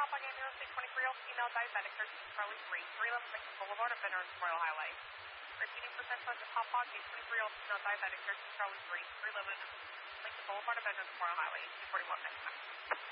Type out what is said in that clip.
Papa Gabriel 623 female diabetic, 13 Charlie 3, 311 Lincoln Boulevard at Veterans Memorial Highway. Repeating for Central Papa Gabriel 23 female diabetic, 13 Charlie 3, 311 Lincoln Boulevard at Veterans Memorial Highway, 241 next time.